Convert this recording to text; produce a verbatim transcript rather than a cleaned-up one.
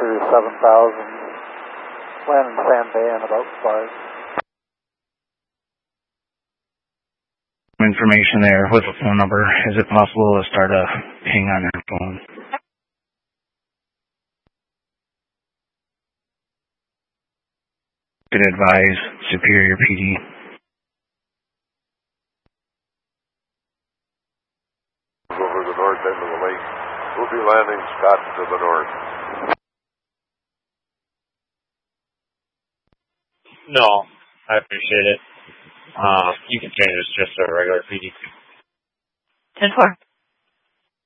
through seven thousand, land in Sand Bay in about five. Information there with a phone number. Is it possible to start a ping on your phone? Could advise Superior P D. Over the north end of the lake. We'll be landing Scott to the north. No, I appreciate it. Uh, you can change this just to a regular P D. ten four.